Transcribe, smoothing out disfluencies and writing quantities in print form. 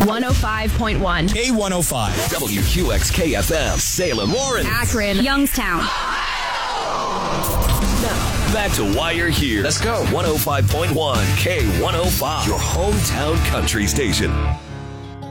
105.1. K105. WQXK-FM, Salem, Lawrence, Akron, Youngstown. Now, back to Why You're Here. Let's go. 105.1 K105, your hometown country station.